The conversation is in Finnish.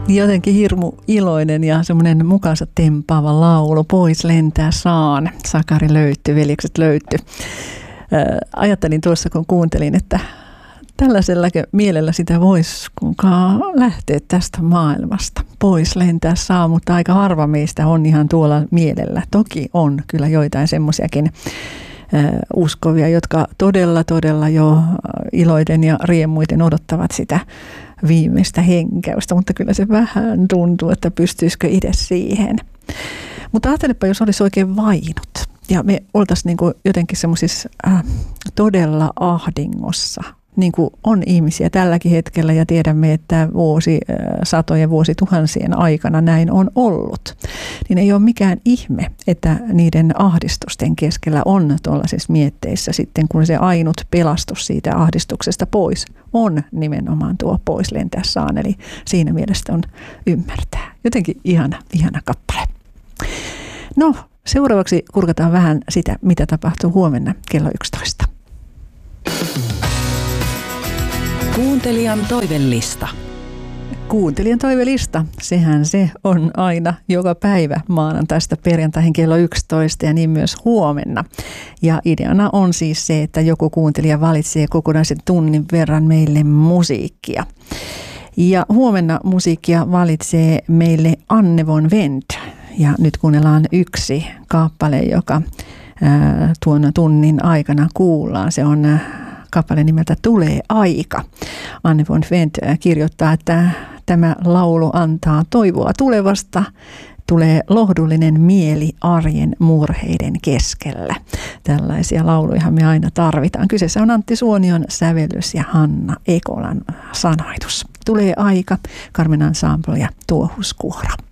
Jotenkin hirmu iloinen ja semmoinen mukaansa tempaava laulu. Pois lentää saan. Sakari Löytty, veljekset Löytty. Ajattelin tuossa, kun kuuntelin, että tällaisellakin mielellä sitä voisi kuinka lähteä tästä maailmasta. Pois lentää saa, mutta aika harva meistä on ihan tuolla mielellä. Toki on kyllä joitain semmoisiakin uskovia, jotka todella jo iloiten ja riemuiten odottavat sitä viimeistä henkäystä, mutta kyllä se vähän tuntuu, että pystyisikö itse siihen. Mutta ajattelepa, jos olisi oikein vainut ja me oltaisiin niin kuin jotenkin semmoisissa todella ahdingossa, niin kuin on ihmisiä tälläkin hetkellä ja tiedämme, että satojen vuosituhansien aikana näin on ollut, niin ei ole mikään ihme, että niiden ahdistusten keskellä on tuollaisissa mietteissä sitten, kun se ainut pelastus siitä ahdistuksesta pois on nimenomaan tuo pois lentää saan, eli siinä mielessä on ymmärtää. Jotenkin ihana kappale. No, seuraavaksi kurkataan vähän sitä, mitä tapahtuu huomenna kello 11. Kuuntelijan toivelista. Kuuntelijan toivelista, sehän se on aina joka päivä maanantaista perjantaihin kello 11 ja niin myös huomenna. Ja ideana on siis se, että joku kuuntelija valitsee kokonaisen tunnin verran meille musiikkia. Ja huomenna musiikkia valitsee meille Anne von Wendt. Ja nyt kuunnellaan yksi kappale, joka tuon tunnin aikana kuullaan. Se on kappale nimeltä Tulee aika. Anne von Wendt kirjoittaa, että tämä laulu antaa toivoa tulevasta. Tulee lohdullinen mieli arjen murheiden keskellä. Tällaisia lauluja me aina tarvitaan. Kyseessä on Antti Suonion sävellys ja Hanna Ekolan sanoitus. Tulee aika, Carmen Ensemble ja Tuohuskuora.